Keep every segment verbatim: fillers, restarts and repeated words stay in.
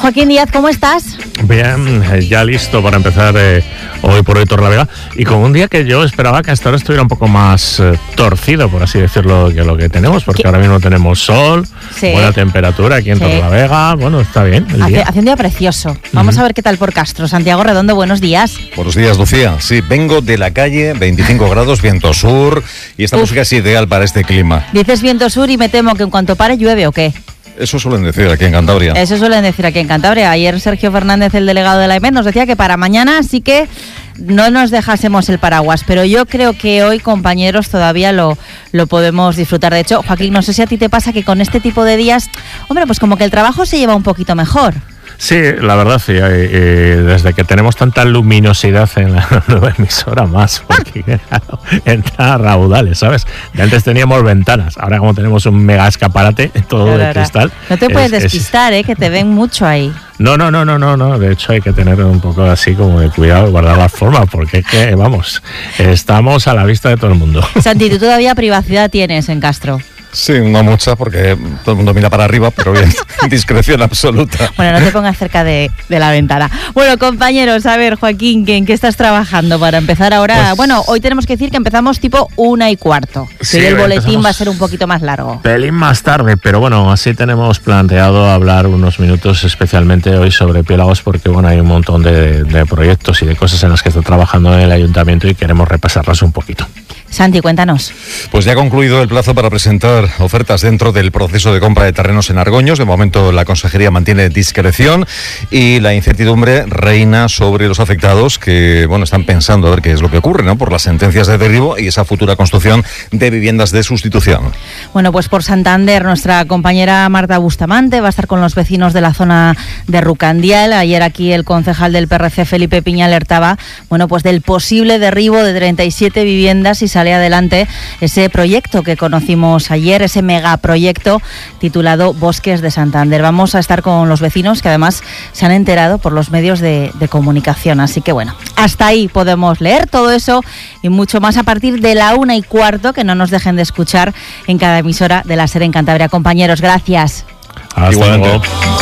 Joaquín Díaz, ¿cómo estás? Bien, ya listo para empezar eh, hoy por hoy Torrelavega, y con un día que yo esperaba que hasta ahora estuviera un poco más eh, torcido, por así decirlo, que lo que tenemos, porque ¿Qué? ahora mismo tenemos sol, sí. buena temperatura aquí en sí. Torrelavega, bueno, está bien el hace, día. Hace un día precioso. Vamos uh-huh. a ver qué tal por Castro. Santiago Redondo, buenos días. Buenos días, Lucía. Sí, vengo de la calle, veinticinco grados, viento sur, y esta Uf. música es ideal para este clima. Dices viento sur y me temo que en cuanto pare llueve, ¿o qué? Eso suelen decir aquí en Cantabria. Eso suelen decir aquí en Cantabria. Ayer Sergio Fernández, el delegado de la E M E D, nos decía que para mañana sí que no nos dejásemos el paraguas, pero yo creo que hoy, compañeros, todavía lo, lo podemos disfrutar. De hecho, Joaquín, no sé si a ti te pasa que con este tipo de días, hombre, pues como que el trabajo se lleva un poquito mejor. Sí, la verdad, sí. Eh, desde que tenemos tanta luminosidad en la nueva emisora, más, porque claro, entra a raudales, ¿sabes? De antes teníamos ventanas, ahora como tenemos un mega escaparate, todo claro, de cristal. No te puedes es, despistar, es... ¿eh? Que te ven mucho ahí. No, no, no, no, no, no. De hecho hay que tener un poco así como de cuidado, guardar la forma, porque es que, vamos, estamos a la vista de todo el mundo. Santi, ¿tú todavía privacidad tienes en Castro? Sí, no mucha, porque todo el mundo mira para arriba, pero bien, discreción absoluta. Bueno, no te pongas cerca de, de la ventana. Bueno, compañeros, a ver, Joaquín, ¿en qué estás trabajando para empezar ahora? Pues, bueno, hoy tenemos que decir que empezamos tipo una y cuarto. Sí, que el boletín va a ser un poquito más largo. Pelín más tarde, pero bueno, así tenemos planteado hablar unos minutos especialmente hoy sobre Piélagos, porque bueno, hay un montón de, de proyectos y de cosas en las que está trabajando en el ayuntamiento y queremos repasarlas un poquito. Santi, cuéntanos. Pues ya ha concluido el plazo para presentar ofertas dentro del proceso de compra de terrenos en Argoños. De momento la Consejería mantiene discreción y la incertidumbre reina sobre los afectados que, bueno, están pensando a ver qué es lo que ocurre, ¿no? Por las sentencias de derribo y esa futura construcción de viviendas de sustitución. Bueno, pues por Santander, nuestra compañera Marta Bustamante va a estar con los vecinos de la zona de Rucandial. Ayer aquí el concejal del P R C, Felipe Piña, alertaba, bueno, pues del posible derribo de treinta y siete viviendas y sale adelante ese proyecto que conocimos ayer, ese megaproyecto titulado Bosques de Santander. Vamos a estar con los vecinos que además se han enterado por los medios de, de comunicación. Así que bueno, hasta ahí podemos leer todo eso y mucho más a partir de la una y cuarto, que no nos dejen de escuchar en cada emisora de la SER en Cantabria. Compañeros, gracias. Hasta luego.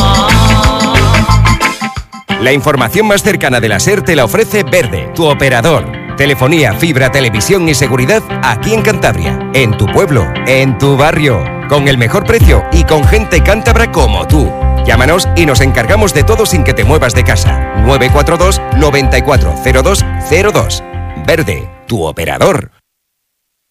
La información más cercana de la SER te la ofrece Verde, tu operador. Telefonía, fibra, televisión y seguridad aquí en Cantabria, en tu pueblo, en tu barrio, con el mejor precio y con gente cántabra como tú. Llámanos y nos encargamos de todo sin que te muevas de casa. nueve cuatro dos, noventa y cuatro, cero dos cero dos. Verde, tu operador.